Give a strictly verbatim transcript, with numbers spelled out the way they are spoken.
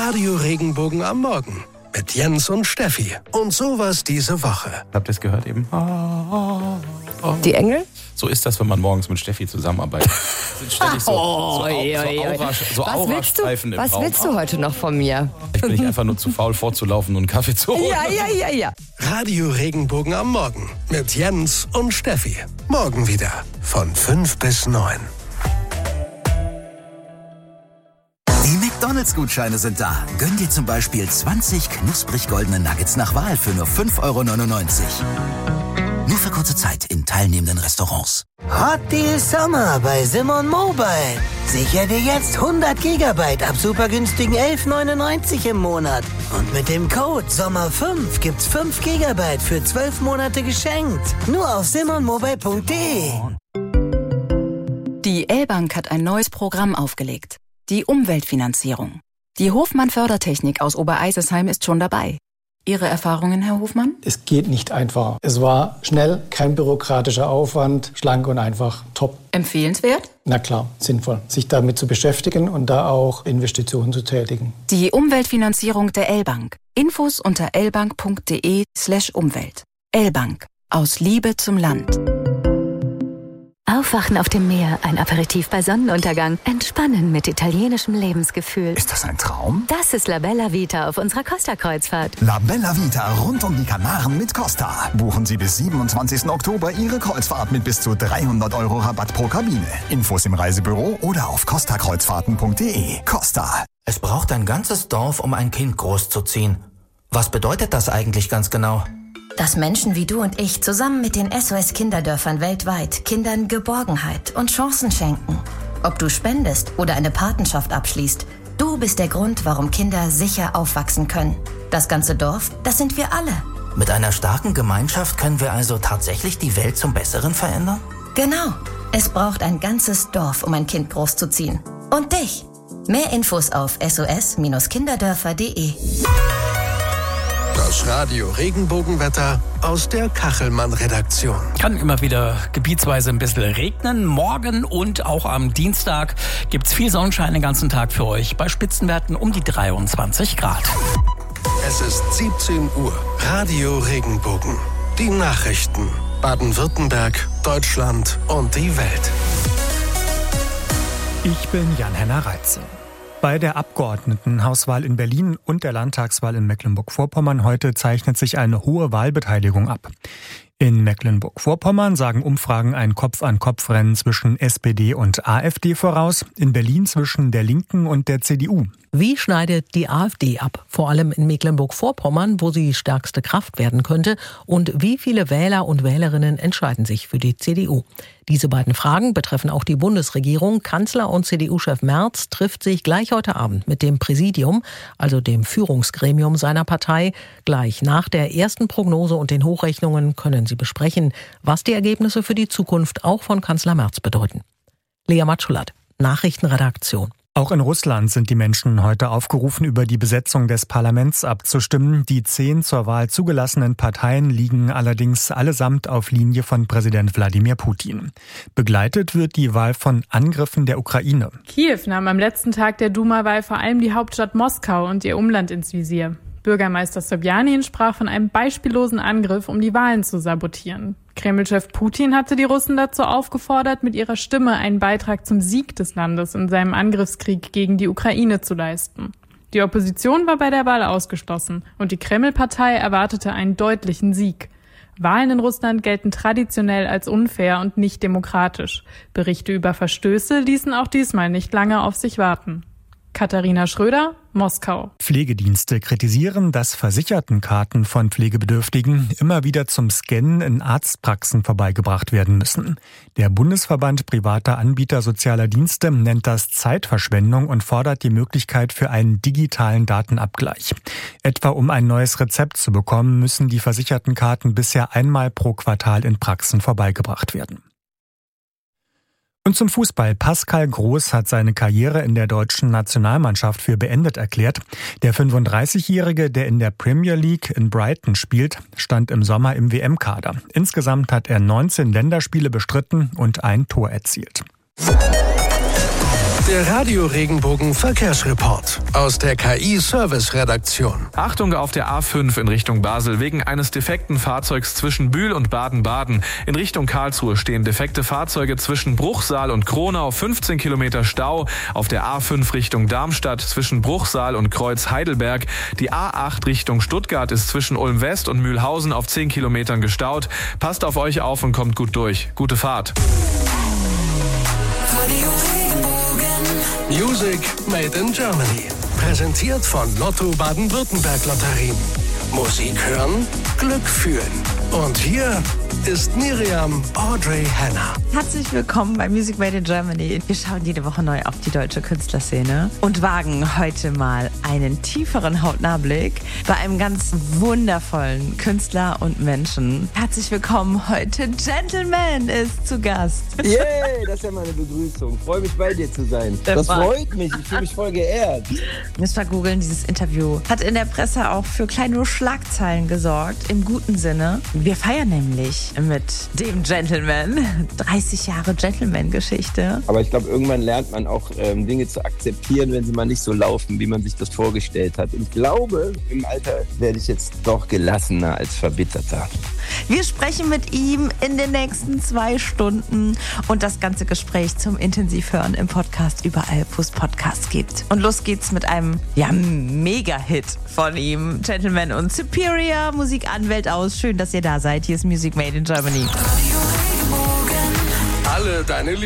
Radio Regenbogen am Morgen mit Jens und Steffi. Und sowas diese Woche. Habt ihr es gehört eben? Die Engel? So ist das, wenn man morgens mit Steffi zusammenarbeitet. Sind ständig so, Oh, so, Au- oi, oi, so, oi. Aura, so Was willst du, Aurastreifen im was Raum. willst du heute noch von mir? Ich bin nicht einfach nur zu faul vorzulaufen und einen Kaffee zu holen. Ja, ja, ja, ja. Radio Regenbogen am Morgen mit Jens und Steffi. Morgen wieder von fünf bis neun. Die McDonalds-Gutscheine sind da. Gönn dir zum Beispiel zwanzig knusprig goldene Nuggets nach Wahl für nur fünf Euro neunundneunzig. Nur für kurze Zeit in teilnehmenden Restaurants. Hot Deal Sommer bei Simon Mobile. Sicher dir jetzt hundert Gigabyte ab super günstigen elf neunundneunzig im Monat. Und mit dem Code Sommer fünf gibt's fünf Gigabyte für zwölf Monate geschenkt. Nur auf simon mobile punkt de. Die L-Bank hat ein neues Programm aufgelegt. Die Umweltfinanzierung. Die Hofmann Fördertechnik aus Obereisesheim ist schon dabei. Ihre Erfahrungen, Herr Hofmann? Es geht nicht einfacher. Es war schnell, kein bürokratischer Aufwand, schlank und einfach top. Empfehlenswert? Na klar, sinnvoll, sich damit zu beschäftigen und da auch Investitionen zu tätigen. Die Umweltfinanzierung der L-Bank. Infos unter lbank.de slash Umwelt. L-Bank. Aus Liebe zum Land. Aufwachen auf dem Meer, ein Aperitif bei Sonnenuntergang, entspannen mit italienischem Lebensgefühl. Ist das ein Traum? Das ist La Bella Vita auf unserer Costa-Kreuzfahrt. La Bella Vita rund um die Kanaren mit Costa. Buchen Sie bis siebenundzwanzigsten Oktober Ihre Kreuzfahrt mit bis zu dreihundert Euro Rabatt pro Kabine. Infos im Reisebüro oder auf costa kreuzfahrten punkt de. Costa. Es braucht ein ganzes Dorf, um ein Kind großzuziehen. Was bedeutet das eigentlich ganz genau? Dass Menschen wie du und ich zusammen mit den S O S-Kinderdörfern weltweit Kindern Geborgenheit und Chancen schenken. Ob du spendest oder eine Patenschaft abschließt, du bist der Grund, warum Kinder sicher aufwachsen können. Das ganze Dorf, das sind wir alle. Mit einer starken Gemeinschaft können wir also tatsächlich die Welt zum Besseren verändern? Genau. Es braucht ein ganzes Dorf, um ein Kind großzuziehen. Und dich. Mehr Infos auf s o s kinderdörfer punkt de. Das Radio Regenbogenwetter aus der Kachelmann-Redaktion. Kann immer wieder gebietsweise ein bisschen regnen. Morgen und auch am Dienstag gibt's viel Sonnenschein den ganzen Tag für euch. Bei Spitzenwerten um die dreiundzwanzig Grad. Es ist siebzehn Uhr. Radio Regenbogen. Die Nachrichten. Baden-Württemberg, Deutschland und die Welt. Ich bin Jan-Henner Reitze. Bei der Abgeordnetenhauswahl in Berlin und der Landtagswahl in Mecklenburg-Vorpommern heute zeichnet sich eine hohe Wahlbeteiligung ab. In Mecklenburg-Vorpommern sagen Umfragen ein Kopf-an-Kopf-Rennen zwischen S P D und A f D voraus, in Berlin zwischen der Linken und der C D U. Wie schneidet die AfD ab? Vor allem in Mecklenburg-Vorpommern, wo sie stärkste Kraft werden könnte. Und wie viele Wähler und Wählerinnen entscheiden sich für die C D U? Diese beiden Fragen betreffen auch die Bundesregierung. Kanzler und C D U-Chef Merz trifft sich gleich heute Abend mit dem Präsidium, also dem Führungsgremium seiner Partei. Gleich nach der ersten Prognose und den Hochrechnungen können sie besprechen, was die Ergebnisse für die Zukunft auch von Kanzler Merz bedeuten. Lea Matschulat, Nachrichtenredaktion. Auch in Russland sind die Menschen heute aufgerufen, über die Besetzung des Parlaments abzustimmen. Die zehn zur Wahl zugelassenen Parteien liegen allerdings allesamt auf Linie von Präsident Wladimir Putin. Begleitet wird die Wahl von Angriffen der Ukraine. Kiew nahm am letzten Tag der Duma-Wahl vor allem die Hauptstadt Moskau und ihr Umland ins Visier. Bürgermeister Sobjanin sprach von einem beispiellosen Angriff, um die Wahlen zu sabotieren. Kreml-Chef Putin hatte die Russen dazu aufgefordert, mit ihrer Stimme einen Beitrag zum Sieg des Landes in seinem Angriffskrieg gegen die Ukraine zu leisten. Die Opposition war bei der Wahl ausgeschlossen und die Kreml-Partei erwartete einen deutlichen Sieg. Wahlen in Russland gelten traditionell als unfair und nicht demokratisch. Berichte über Verstöße ließen auch diesmal nicht lange auf sich warten. Katharina Schröder, Moskau. Pflegedienste kritisieren, dass Versichertenkarten von Pflegebedürftigen immer wieder zum Scannen in Arztpraxen vorbeigebracht werden müssen. Der Bundesverband privater Anbieter sozialer Dienste nennt das Zeitverschwendung und fordert die Möglichkeit für einen digitalen Datenabgleich. Etwa um ein neues Rezept zu bekommen, müssen die Versichertenkarten bisher einmal pro Quartal in Praxen vorbeigebracht werden. Und zum Fußball. Pascal Groß hat seine Karriere in der deutschen Nationalmannschaft für beendet erklärt. Der fünfunddreißigjährige, der in der Premier League in Brighton spielt, stand im Sommer im W M-Kader. Insgesamt hat er neunzehn Länderspiele bestritten und ein Tor erzielt. Der Radio Regenbogen Verkehrsreport aus der K I-Service-Redaktion. Achtung auf der A fünf in Richtung Basel wegen eines defekten Fahrzeugs zwischen Bühl und Baden-Baden. In Richtung Karlsruhe stehen defekte Fahrzeuge zwischen Bruchsal und Kronau, fünfzehn Kilometer Stau. Auf der A fünf Richtung Darmstadt zwischen Bruchsal und Kreuz Heidelberg. Die A acht Richtung Stuttgart ist zwischen Ulm West und Mühlhausen auf zehn Kilometern gestaut. Passt auf euch auf und kommt gut durch. Gute Fahrt. Music Made in Germany. Präsentiert von Lotto Baden-Württemberg Lotterien. Musik hören, Glück fühlen. Und hier ist Miriam Audrey Hanna. Herzlich willkommen bei Music Made in Germany. Wir schauen jede Woche neu auf die deutsche Künstlerszene und wagen heute mal einen tieferen Hautnahblick bei einem ganz wundervollen Künstler und Menschen. Herzlich willkommen heute. Gentleman ist zu Gast. Yay, das ist ja meine Begrüßung. Freue mich, bei dir zu sein. Das freut mich. Ich fühle mich voll geehrt. Müssen wir googeln, dieses Interview hat in der Presse auch für kleine Schlagzeilen gesorgt, im guten Sinne. Wir feiern nämlich mit dem Gentleman dreißig Jahre Gentleman-Geschichte. Aber ich glaube, irgendwann lernt man auch ähm, Dinge zu akzeptieren, wenn sie mal nicht so laufen, wie man sich das vorgestellt hat. Und ich glaube, im Alter werde ich jetzt doch gelassener als verbitterter. Wir sprechen mit ihm in den nächsten zwei Stunden und das ganze Gespräch zum Intensivhören im Podcast überall, wo es Podcasts gibt. Und los geht's mit einem ja, Mega-Hit von ihm. Gentleman und Superior, Musikanwält aus. Schön, dass ihr da seid. Hier ist Music Made in Germany. Alle deine